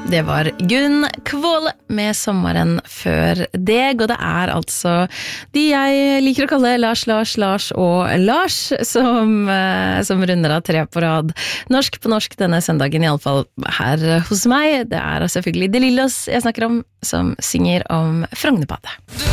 Det var Gunn Kvåle med sommeren før deg, og det altså de jeg liker å kalle Lars og Lars som runder av 3 på rad. Norsk på norsk denne søndagen, I alle fall her hos meg. Det selvfølgelig De Lillos jeg snakker om, som synger om Frognerbadet.